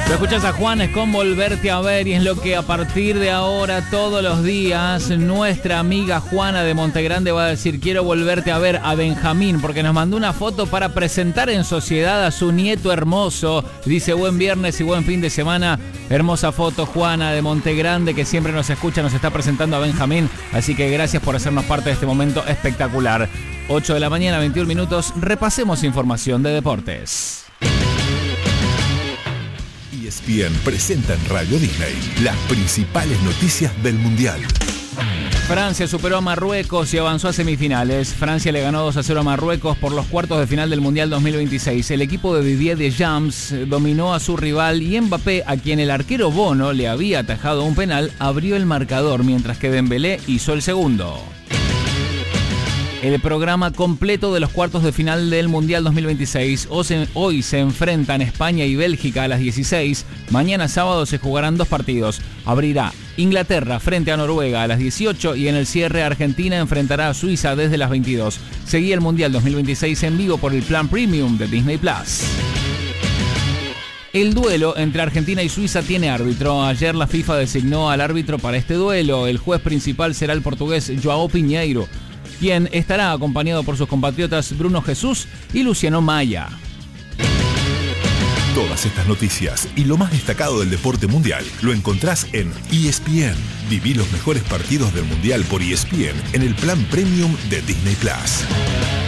Lo escuchás a Juanes con Volverte a Ver y es lo que a partir de ahora todos los días nuestra amiga Juana de Montegrande va a decir: quiero volverte a ver a Benjamín, porque nos mandó una foto para presentar en sociedad a su nieto hermoso. Dice: buen viernes y buen fin de semana. Hermosa foto, Juana de Montegrande, que siempre nos escucha, nos está presentando a Benjamín, así que gracias por hacernos parte de este momento espectacular. 8 de la mañana, 21 minutos, repasemos información de deportes. ESPN presenta en Radio Disney las principales noticias del Mundial. Francia superó a Marruecos y avanzó a semifinales. Francia le ganó 2-0 a Marruecos por los cuartos de final del Mundial 2026. El equipo de Didier Deschamps dominó a su rival y Mbappé, a quien el arquero Bono le había atajado un penal, abrió el marcador, mientras que Dembélé hizo el segundo. El programa completo de los cuartos de final del Mundial 2026. Hoy se enfrentan España y Bélgica a las 16. Mañana sábado se jugarán dos partidos. Abrirá Inglaterra frente a Noruega a las 18 y en el cierre Argentina enfrentará a Suiza desde las 22. Seguí el Mundial 2026 en vivo por el plan Premium de Disney Plus. El duelo entre Argentina y Suiza tiene árbitro. Ayer la FIFA designó al árbitro para este duelo. El juez principal será el portugués João Pinheiro, quien estará acompañado por sus compatriotas Bruno Jesús y Luciano Maya. Todas estas noticias y lo más destacado del deporte mundial lo encontrás en ESPN. Viví los mejores partidos del Mundial por ESPN en el plan Premium de Disney Plus.